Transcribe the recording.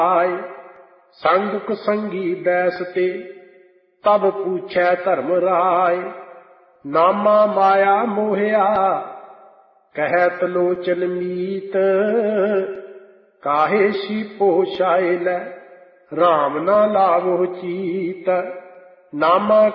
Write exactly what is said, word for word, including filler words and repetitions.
आए। संग कुसंगी बैसते तब पूछै धर्म राय। नामा माया मोहिया कहत लोचन मीत। काहे सीपो शाय लै राम ना लावो चीत। नामा